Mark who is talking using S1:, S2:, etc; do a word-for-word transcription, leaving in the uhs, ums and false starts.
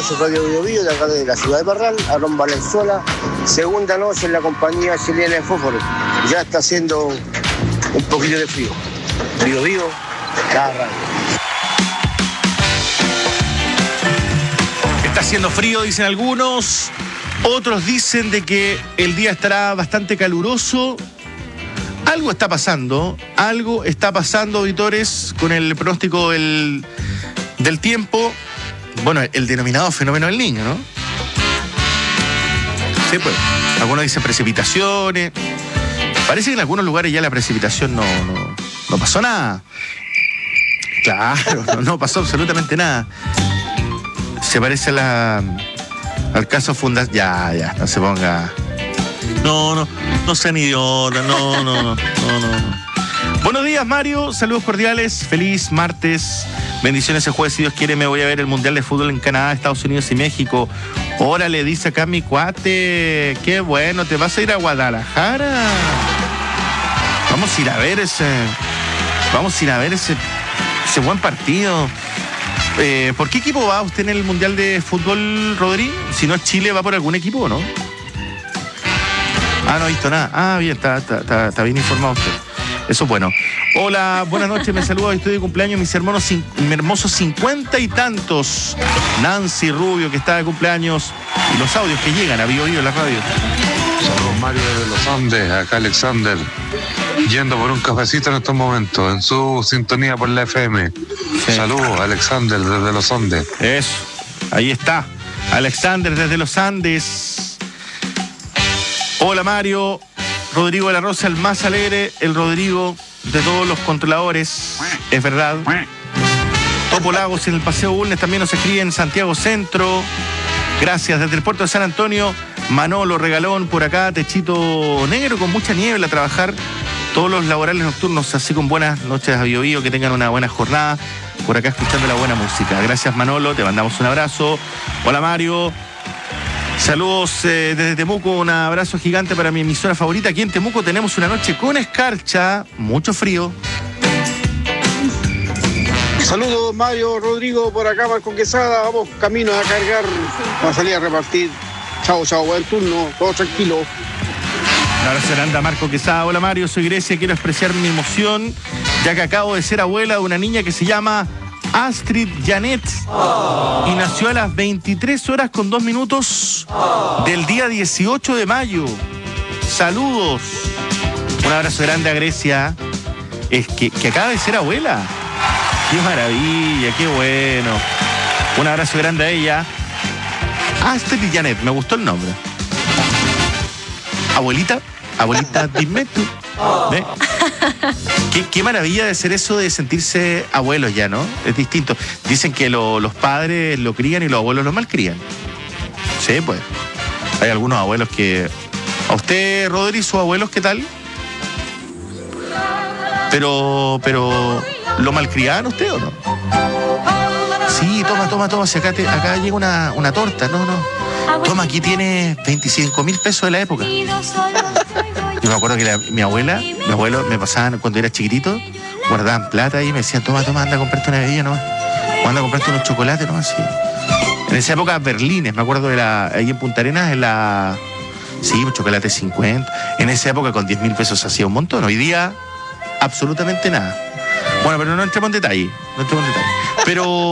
S1: noches, Radio Bio Bio, de acá de la ciudad de Parral, Aaron Valenzuela. Segunda noche en la compañía chilena de fútbol. Ya está haciendo un poquito de frío. Bio Bio, la radio.
S2: Está haciendo frío, dicen algunos. Otros dicen de que el día estará bastante caluroso. Algo está pasando, algo está pasando, auditores, con el pronóstico del, del tiempo. Bueno, el denominado fenómeno del niño, ¿no? Sí, pues. Algunos dicen precipitaciones. Parece que en algunos lugares ya la precipitación no, no, no pasó nada. Claro, no, no pasó absolutamente nada. Se parece a la, al caso Fundas. Ya, ya, no se ponga. No, no, no sean idiotas, no, no, no, no, no. Buenos días, Mario, saludos cordiales, feliz martes, bendiciones el jueves, si Dios quiere me voy a ver el Mundial de Fútbol en Canadá, Estados Unidos y México. Órale, dice acá mi cuate, qué bueno, ¿te vas a ir a Guadalajara? Vamos a ir a ver ese, vamos a ir a ver ese, ese buen partido. Eh, ¿Por qué equipo va usted en el Mundial de Fútbol, Rodri? Si no es Chile, ¿va por algún equipo o no? Ah, no he visto nada. Ah, bien, está, está, está, está bien informado usted. Eso es bueno. Hola, buenas noches, me saludo, estoy de cumpleaños, mis hermanos, mis hermosos cincuenta y tantos. Nancy Rubio, que está de cumpleaños, y los audios que llegan a Bio Bio en la radio.
S3: Saludos, Mario, desde los Andes, acá Alexander, yendo por un cafecito en estos momentos, en su sintonía por la F M. Sí. Saludos, Alexander, desde los Andes.
S2: Eso, ahí está, Alexander desde los Andes. Hola, Mario. Rodrigo de la Rosa, el más alegre, el Rodrigo de todos los controladores, es verdad. Topo Lagos en el Paseo Bulnes también nos escribe en Santiago Centro. Gracias, desde el puerto de San Antonio, Manolo Regalón por acá, techito negro con mucha niebla a trabajar. Todos los laborales nocturnos, así con buenas noches a Bio Bio, que tengan una buena jornada. Por acá escuchando la buena música. Gracias, Manolo, te mandamos un abrazo. Hola, Mario. Saludos eh, desde Temuco, un abrazo gigante para mi emisora favorita. Aquí en Temuco tenemos una noche con escarcha, mucho frío.
S1: Saludos, Mario, Rodrigo, por acá, Marco Quesada. Vamos camino a cargar, a salir a repartir. Chao, chao, buen turno, todo tranquilo.
S2: Un abrazo grande a Marco Quesada. Hola, Mario, soy Grecia, quiero expresar mi emoción, ya que acabo de ser abuela de una niña que se llama Astrid Janet, oh. y nació a las veintitrés horas con dos minutos oh. del día dieciocho de mayo. Saludos. Un abrazo grande a Grecia, es que, que acaba de ser abuela. Qué maravilla, qué bueno. Un abrazo grande a ella. Astrid Janet, me gustó el nombre. Abuelita, abuelita, dime tú. ¿Ve? Qué, qué maravilla de ser eso de sentirse abuelos ya, ¿no? Es distinto. Dicen que lo, los padres lo crían y los abuelos lo malcrían. Sí, pues. Hay algunos abuelos que... ¿A usted, Rodri, sus abuelos qué tal? Pero, pero... ¿Lo malcriaban usted o no? Sí, toma, toma, toma. Si acá, te, acá llega una, una torta. No, no. Toma, aquí tienes veinticinco mil pesos de la época. Yo me acuerdo que la, mi abuela, mi abuelo me pasaban cuando era chiquitito, guardaban plata y me decían, toma, toma, anda a comprarte una bebida nomás. O anda a comprarte unos chocolates nomás, sí. En esa época, berlines, me acuerdo de la, ahí en Punta Arenas, en la... Sí, un chocolate cincuenta. En esa época con diez mil pesos hacía un montón. Hoy día, absolutamente nada. Bueno, pero no entremos en detalle, no entremos en detalle. Pero...